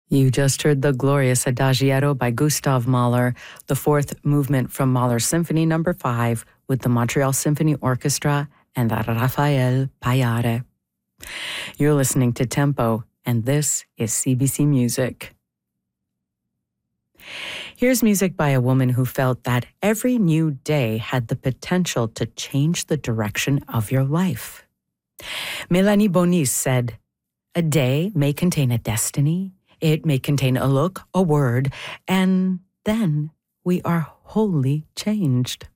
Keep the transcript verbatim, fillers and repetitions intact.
You just heard the glorious Adagietto by Gustav Mahler, the fourth movement from Mahler's Symphony Number five with the Montreal Symphony Orchestra and Rafael Payare. You're listening to Tempo, and this is C B C Music. Here's music by a woman who felt that every new day had the potential to change the direction of your life. Mélanie Bonis said, "A day may contain a destiny. It may contain a look, a word, and then we are wholly changed."